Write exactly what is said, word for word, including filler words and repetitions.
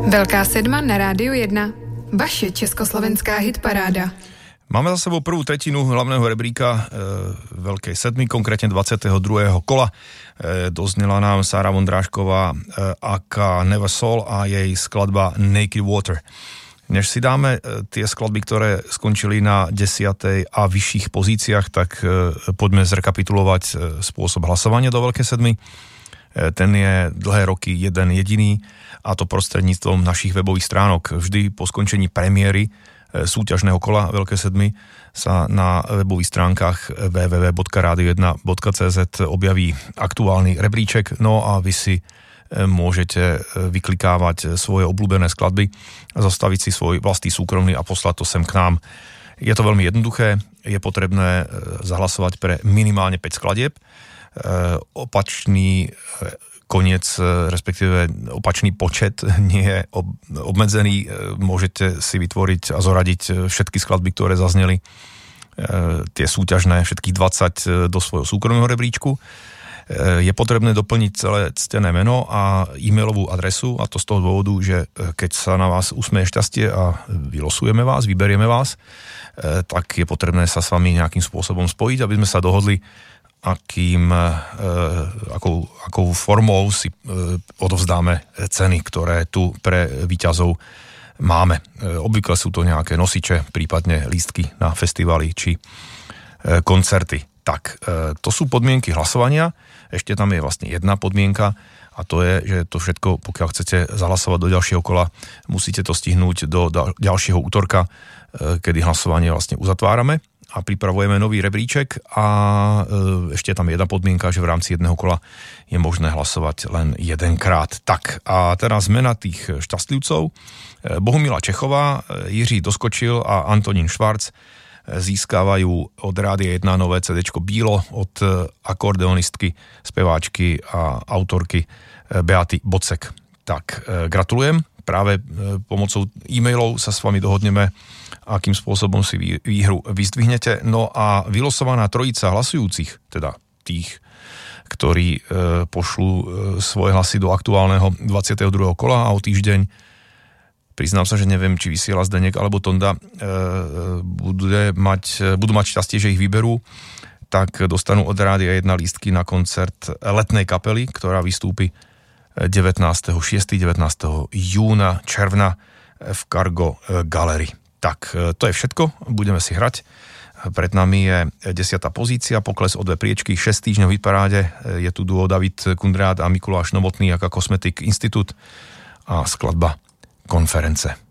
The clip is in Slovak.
Velká sedma na Rádiu jedna. Vaše československá hitparáda. Máme za sebou prvú tretinu hlavného rebríka e, Veľkej sedmy, konkrétne dvadsiateho druhého kola. E, doznela nám Sára Vondrášková e, aka Never Soul a jej skladba Naked Water. Než si dáme e, tie skladby, ktoré skončili na desiatej a vyšších pozíciách, tak e, poďme zrekapitulovať e, spôsob hlasovania do Veľkej sedmy. E, ten je dlhé roky jeden jediný, a to prostredníctvom našich webových stránok. Vždy po skončení premiéry súťažného kola Veľkej sedmy sa na webových stránkach w w w bodka radio jedna bodka c z objaví aktuálny rebríček, no a vy si môžete vyklikávať svoje obľúbené skladby, zostaviť si svoj vlastný súkromný a poslať to sem k nám. Je to veľmi jednoduché, je potrebné zahlasovať pre minimálne päť skladieb. Opačný koniec, respektíve opačný počet nie je obmedzený. Môžete si vytvoriť a zoradiť všetky skladby, ktoré zazneli, tie súťažné, všetkých dvadsať do svojho súkromného rebríčku. Je potrebné doplniť celé ctené meno a e-mailovú adresu, a to z toho dôvodu, že keď sa na vás usmeje šťastie a vylosujeme vás, vyberieme vás, tak je potrebné sa s vami nejakým spôsobom spojiť, aby sme sa dohodli, akým, e, akou, akou formou si e, odovzdáme ceny, ktoré tu pre víťazov máme. E, obvykle sú to nejaké nosiče, prípadne lístky na festivaly či e, koncerty. Tak, e, to sú podmienky hlasovania. Ešte tam je vlastne jedna podmienka, a to je, že to všetko, pokiaľ chcete zahlasovať do ďalšieho kola, musíte to stihnúť do ďalšieho útorka, e, kedy hlasovanie vlastne uzatvárame a pripravujeme nový rebríček, a ešte tam jedna podmienka, že v rámci jedného kola je možné hlasovať len jedenkrát. Tak, a teraz mena tých šťastlivcov. Bohumila Čechová, Jiří Doskočil a Antonín Švarc získávajú od Rádia jedna nové cédéčko Bílo od akordeonistky, speváčky a autorky Beaty Bocek. Tak, gratulujem. Práve pomocou e-mailov sa s vami dohodneme, akým spôsobom si výhru vyzdvihnete. No a vylosovaná trojica hlasujúcich, teda tých, ktorí e, pošlú e, svoje hlasy do aktuálneho dvadsiateho druhého kola a o týždeň, priznám sa, že neviem, či vysiela Zdeněk alebo Tonda, e, bude mať, budú mať šťastie, že ich vyberú, tak dostanú od Rádia jedna lístky na koncert letnej kapely, ktorá vystúpi devätnásteho šiesteho devätnásteho júna, června v Cargo Gallery. Tak, to je všetko, budeme si hrať. Pred nami je desiata pozícia, pokles o dve priečky, šesť týždňov v hitparáde. Je tu duo David Kundrát a Mikuláš Novotný ako Cosmetic Institute a skladba Konference.